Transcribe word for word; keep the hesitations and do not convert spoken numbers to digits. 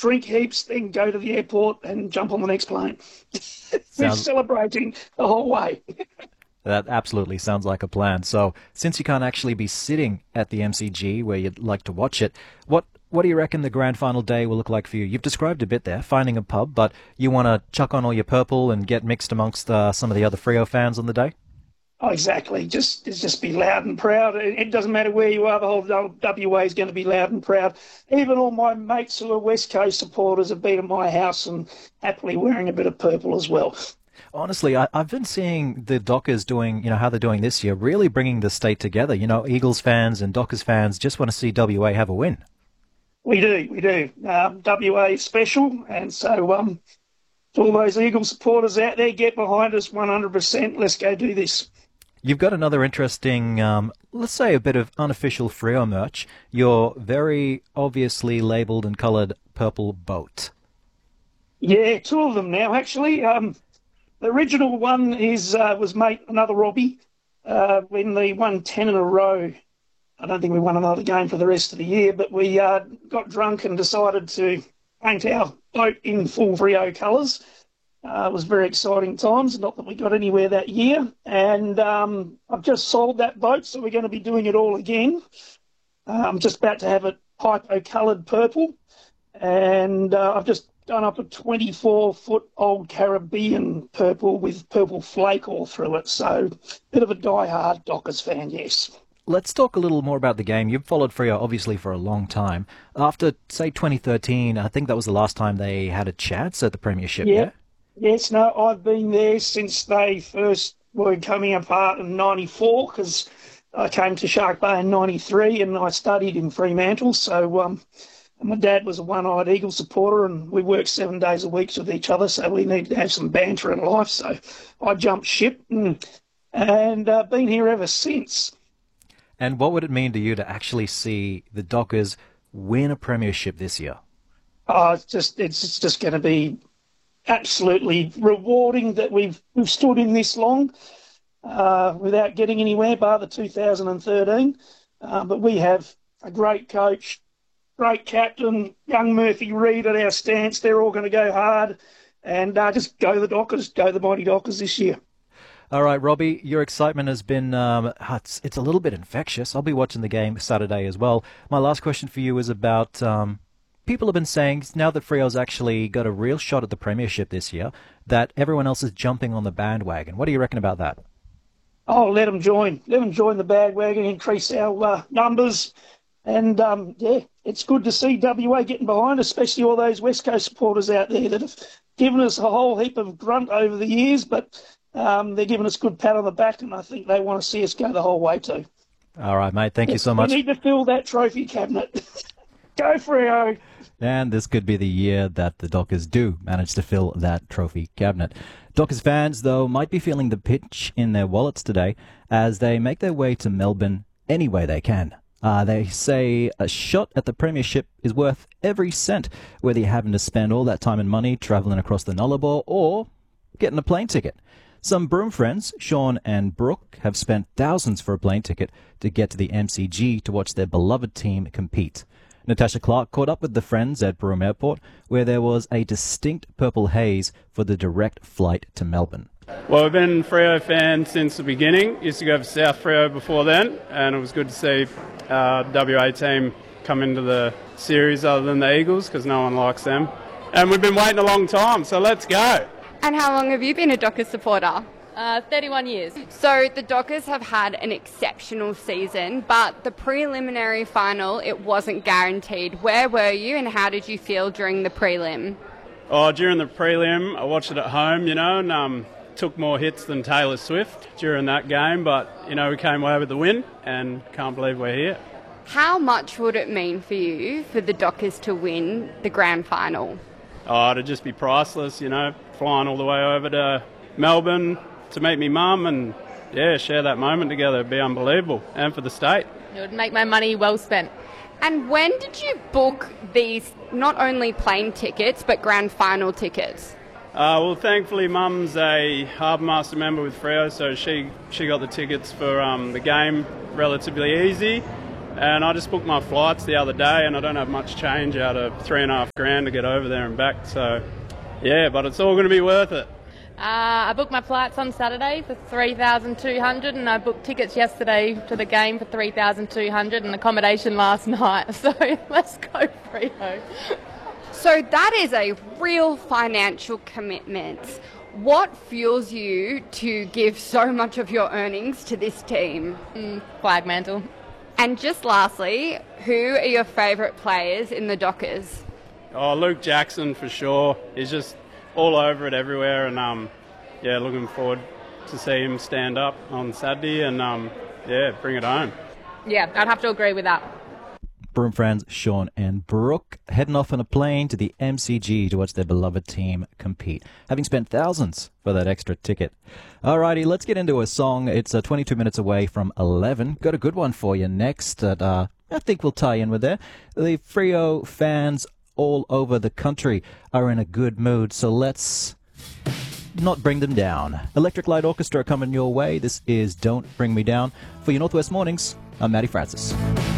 drink heaps, then go to the airport and jump on the next plane. We're Sounds- celebrating the whole way. That absolutely sounds like a plan. So, since you can't actually be sitting at the M C G where you'd like to watch it, what what do you reckon the grand final day will look like for you? You've described a bit there, finding a pub, but you want to chuck on all your purple and get mixed amongst uh, some of the other Freo fans on the day? Oh, exactly. Just it's just be loud and proud. It, it doesn't matter where you are. The whole W A is going to be loud and proud. Even all my mates who are West Coast supporters have been at my house and happily wearing a bit of purple as well. Honestly, I, I've been seeing the Dockers doing, you know, how they're doing this year, really bringing the state together. You know, Eagles fans and Dockers fans just want to see W A have a win. We do, we do. Um, W A is special, and so um, to all those Eagles supporters out there, get behind us one hundred percent. Let's go do this. You've got another interesting, um, let's say a bit of unofficial Freo merch. Your very obviously labelled and coloured purple boat. Yeah, two of them now, actually. Um, the original one is uh, was mate, another Robbie, uh, when they won ten in a row. I don't think we won another game for the rest of the year, but we uh, got drunk and decided to paint our boat in full Freo colours. Uh, it was very exciting times, not that we got anywhere that year. And um, I've just sold that boat, so we're going to be doing it all again. Uh, I'm just about to have it hypo-coloured purple. And uh, I've just done up a twenty-four foot old Caribbean purple with purple flake all through it. So bit of a die-hard Dockers fan, yes. Let's talk a little more about the game. You've followed Freo obviously for a long time. After, say, twenty thirteen, I think that was the last time they had a chance at the Premiership, yeah? yeah? Yes, no, I've been there since they first were coming apart in ninety-four, because I came to Shark Bay in ninety-three and I studied in Fremantle. So um, my dad was a one-eyed Eagle supporter and we worked seven days a week with each other, so we needed to have some banter in life. So I jumped ship and, and uh, been here ever since. And what would it mean to you to actually see the Dockers win a premiership this year? Oh, it's just it's, it's just going to be absolutely rewarding that we've we've stood in this long uh, without getting anywhere, bar the two thousand thirteen. Uh, but we have a great coach, great captain, young Murphy Reid at our stance. They're all going to go hard, and uh, just go the Dockers, go the mighty Dockers this year. All right, Robbie, your excitement has been, um, it's, it's a little bit infectious. I'll be watching the game Saturday as well. My last question for you is about, um, people have been saying, now that Freo's actually got a real shot at the Premiership this year, that everyone else is jumping on the bandwagon. What do you reckon about that? Oh, let them join. Let them join the bandwagon, increase our uh, numbers. And, um, yeah, it's good to see W A getting behind, especially all those West Coast supporters out there that have given us a whole heap of grunt over the years, but Um, they're giving us a good pat on the back, and I think they want to see us go the whole way too. All right, mate. Thank you so much. We need to fill that trophy cabinet. Go Freo! And this could be the year that the Dockers do manage to fill that trophy cabinet. Dockers fans, though, might be feeling the pinch in their wallets today as they make their way to Melbourne any way they can. Uh, they say a shot at the Premiership is worth every cent, whether you're having to spend all that time and money travelling across the Nullarbor or getting a plane ticket. Some Broome friends, Sean and Brooke, have spent thousands for a plane ticket to get to the M C G to watch their beloved team compete. Natasha Clark caught up with the friends at Broome Airport, where there was a distinct purple haze for the direct flight to Melbourne. Well, we've been Freo fans since the beginning. Used to go for South Freo before then, and it was good to see our W A team come into the series other than the Eagles, because no one likes them. And we've been waiting a long time, so let's go. And how long have you been a Dockers supporter? Uh, thirty-one years. So the Dockers have had an exceptional season, but the preliminary final, it wasn't guaranteed. Where were you and how did you feel during the prelim? Oh, during the prelim, I watched it at home, you know, and um, took more hits than Taylor Swift during that game, but, you know, we came away with the win and can't believe we're here. How much would it mean for you for the Dockers to win the grand final? Oh, it'd just be priceless, you know, flying all the way over to Melbourne to meet me mum and, yeah, share that moment together. It'd be unbelievable. And for the state. It would make my money well spent. And when did you book these, not only plane tickets, but grand final tickets? Uh, well, thankfully, mum's a Harbour Master member with Freo, so she, she got the tickets for um, the game relatively easy. And I just booked my flights the other day, and I don't have much change out of three and a half grand to get over there and back. So, yeah, but it's all going to be worth it. Uh, I booked my flights on Saturday for three thousand two hundred dollars, and I booked tickets yesterday to the game for three thousand two hundred dollars and accommodation last night. So let's go Freo. So that is a real financial commitment. What fuels you to give so much of your earnings to this team? Mm, flag mantle. And just lastly, who are your favourite players in the Dockers? Oh, Luke Jackson for sure. He's just all over it everywhere, and um, yeah, looking forward to see him stand up on Saturday and um, yeah, bring it home. Yeah, I'd have to agree with that. Broom friends Sean and Brooke heading off on a plane to the M C G to watch their beloved team compete, having spent thousands for that extra ticket. Alrighty, let's get into a song. It's uh, twenty-two minutes away from eleven. Got a good one for you next that uh, I think will tie in with there. The Freo fans all over the country are in a good mood, so let's not bring them down. Electric Light Orchestra coming your way. This is Don't Bring Me Down. For your Northwest Mornings, I'm Matty Francis.